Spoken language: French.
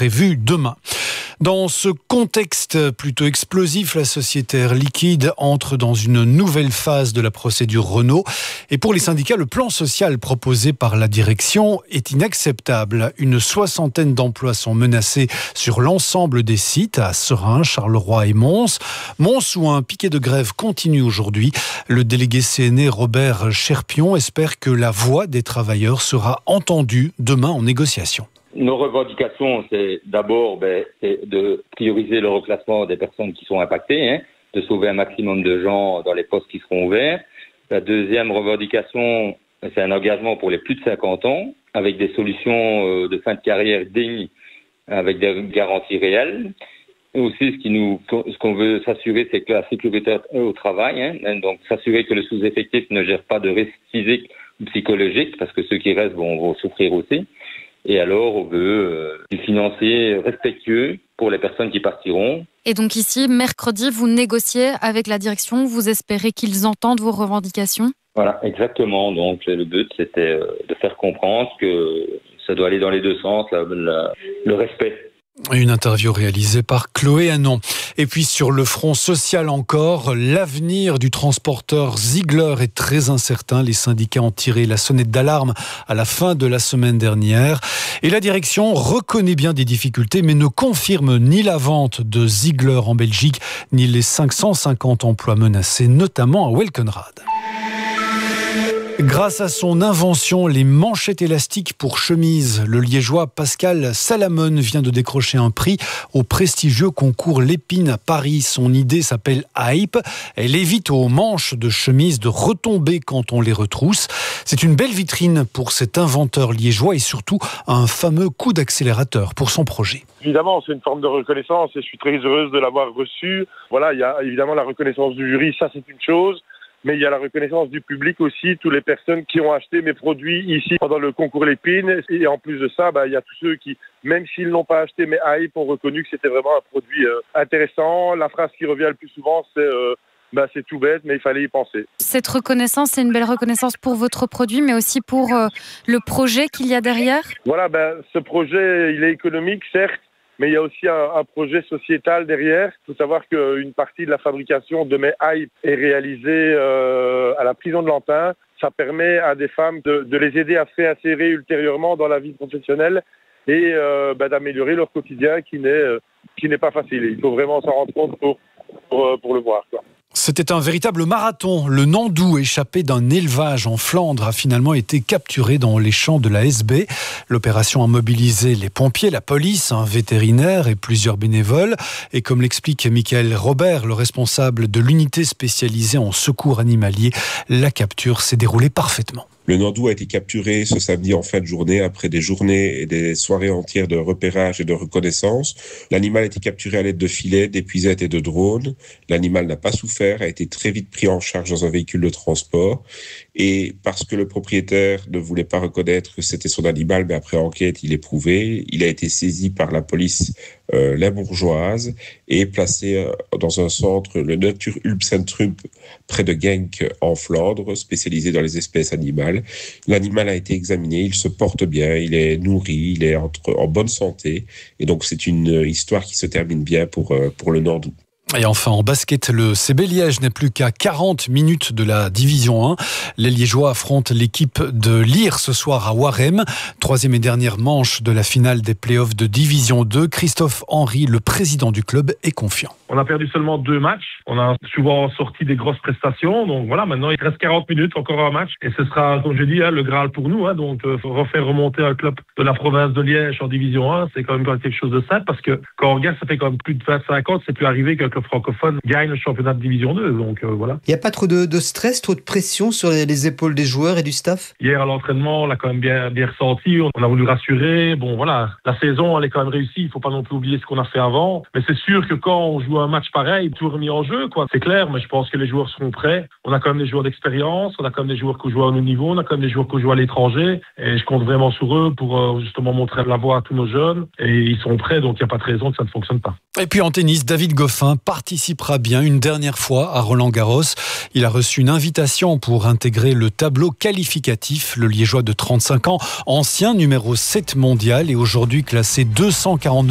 prévu demain. Dans ce contexte plutôt explosif, la société Air Liquide entre dans une nouvelle phase de la procédure Renault. Et pour les syndicats, le plan social proposé par la direction est inacceptable. Une soixantaine d'emplois sont menacés sur l'ensemble des sites à Seraing, Charleroi et Mons. Mons, où un piquet de grève continue aujourd'hui. Le délégué CNE Robert Cherpion espère que la voix des travailleurs sera entendue demain en négociation. Nos revendications, c'est d'abord c'est de prioriser le reclassement des personnes qui sont impactées, de sauver un maximum de gens dans les postes qui seront ouverts. La deuxième revendication, c'est un engagement pour les plus de 50 ans, avec des solutions de fin de carrière dignes, avec des garanties réelles. Et aussi, ce qu'on veut s'assurer, c'est que la sécurité au travail, donc s'assurer que le sous-effectif ne gère pas de risques physiques ou psychologiques, parce que ceux qui restent vont souffrir aussi. Et alors, on veut du financier respectueux pour les personnes qui partiront. Et donc ici, mercredi, vous négociez avec la direction. Vous espérez qu'ils entendent vos revendications ? Voilà, exactement. Donc le but, c'était de faire comprendre que ça doit aller dans les deux sens, le respect. Une interview réalisée par Chloé Hanon. Et puis sur le front social encore, l'avenir du transporteur Ziegler est très incertain. Les syndicats ont tiré la sonnette d'alarme à la fin de la semaine dernière. Et la direction reconnaît bien des difficultés, mais ne confirme ni la vente de Ziegler en Belgique, ni les 550 emplois menacés, notamment à Welkenrad. Grâce à son invention, les manchettes élastiques pour chemises, le liégeois Pascal Salamone vient de décrocher un prix au prestigieux concours Lépine à Paris. Son idée s'appelle Hype. Elle évite aux manches de chemise de retomber quand on les retrousse. C'est une belle vitrine pour cet inventeur liégeois et surtout un fameux coup d'accélérateur pour son projet. Évidemment, c'est une forme de reconnaissance et je suis très heureuse de l'avoir reçue. Voilà, il y a évidemment la reconnaissance du jury, ça c'est une chose. Mais il y a la reconnaissance du public aussi, toutes les personnes qui ont acheté mes produits ici pendant le concours Lépine. Et en plus de ça, il y a tous ceux qui, même s'ils n'ont pas acheté mes Hype, ont reconnu que c'était vraiment un produit intéressant. La phrase qui revient le plus souvent, c'est tout bête, mais il fallait y penser. Cette reconnaissance, c'est une belle reconnaissance pour votre produit, mais aussi pour le projet qu'il y a derrière. Voilà, ce projet, il est économique, certes. Mais il y a aussi un projet sociétal derrière. Il faut savoir qu'une partie de la fabrication de mes Hype est réalisée à la prison de Lantin. Ça permet à des femmes de les aider à se réinsérer ultérieurement dans la vie professionnelle et d'améliorer leur quotidien qui n'est pas facile. Il faut vraiment s'en rendre compte pour le voir, quoi. C'était un véritable marathon. Le Nandou, échappé d'un élevage en Flandre, a finalement été capturé dans les champs de la SB. L'opération a mobilisé les pompiers, la police, un vétérinaire et plusieurs bénévoles. Et comme l'explique Michael Robert, le responsable de l'unité spécialisée en secours animalier, la capture s'est déroulée parfaitement. Le Nandou a été capturé ce samedi en fin de journée après des journées et des soirées entières de repérage et de reconnaissance. L'animal a été capturé à l'aide de filets, d'épuisettes et de drones. L'animal n'a pas souffert, a été très vite pris en charge dans un véhicule de transport. Et parce que le propriétaire ne voulait pas reconnaître que c'était son animal, mais après enquête, il est prouvé, il a été saisi par la police limbourgeoise et placé dans un centre, le Natuurhulpcentrum, près de Genk en Flandre, spécialisé dans les espèces animales. L'animal a été examiné, il se porte bien, il est nourri, il est en bonne santé. Et donc c'est une histoire qui se termine bien pour le Nandou. Et enfin, en basket, le CB Liège n'est plus qu'à 40 minutes de la Division 1. Les Liégeois affrontent l'équipe de Lire ce soir à Warem. Troisième et dernière manche de la finale des playoffs de Division 2. Christophe Henry, le président du club, est confiant. On a perdu seulement 2 matchs. On a souvent sorti des grosses prestations. Donc voilà, maintenant il reste 40 minutes, encore un match. Et ce sera, comme je dis, le Graal pour nous. Donc refaire remonter un club de la province de Liège en Division 1, c'est quand même quelque chose de simple. Parce que quand on regarde, ça fait quand même plus de 25 ans, c'est plus arrivé qu'un club francophone gagne le championnat de Division 2. Donc voilà. Il n'y a pas trop de stress, trop de pression sur les épaules des joueurs et du staff? Hier à l'entraînement, on l'a quand même bien ressenti. On a voulu rassurer. Bon voilà, la saison elle est quand même réussie. Il ne faut pas non plus oublier ce qu'on a fait avant. Mais c'est sûr que quand on joue un match pareil, tout remis en jeu, quoi. C'est clair, mais je pense que les joueurs seront prêts. On a quand même des joueurs d'expérience, on a quand même des joueurs qui jouent à haut niveau, on a quand même des joueurs qui jouent à l'étranger. Et je compte vraiment sur eux pour justement montrer la voie à tous nos jeunes. Et ils sont prêts, donc il n'y a pas de raison que ça ne fonctionne pas. Et puis en tennis, David Goffin participera bien une dernière fois à Roland-Garros. Il a reçu une invitation pour intégrer le tableau qualificatif. Le Liégeois de 35 ans, ancien numéro 7 mondial et aujourd'hui classé 249